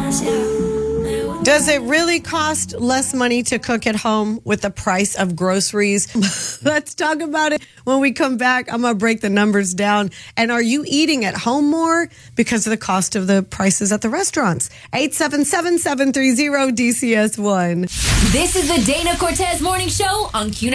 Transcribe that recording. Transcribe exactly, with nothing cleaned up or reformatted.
Does it really cost less money to cook at home with the price of groceries? Let's talk about it when we come back. I'm going to break the numbers down. And are you eating at home more because of the cost of the prices at the restaurants? eight seven seven, seven three zero, D C S one. This is the Dana Cortez Morning Show on Q